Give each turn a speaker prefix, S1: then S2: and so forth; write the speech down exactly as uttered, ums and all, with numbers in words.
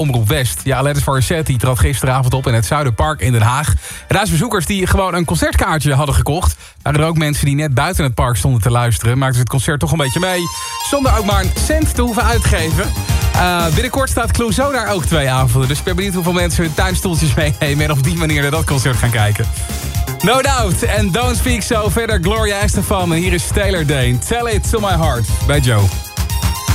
S1: Omroep West. Ja, Letters for a Set die trad gisteravond op in het Zuiderpark in Den Haag. En daar zijn bezoekers die gewoon een concertkaartje hadden gekocht. Waren er ook mensen die net buiten het park stonden te luisteren. Maakten ze het concert toch een beetje mee. Zonder ook maar een cent te hoeven uitgeven. Uh, binnenkort staat Clouseau daar ook twee avonden. Dus ik ben benieuwd hoeveel mensen hun tuinstoeltjes meenemen. En op die manier naar dat concert gaan kijken. No Doubt en Don't Speak So. Verder Gloria Estefan. En hier is Taylor Dane. Tell It To My Heart bij Joe.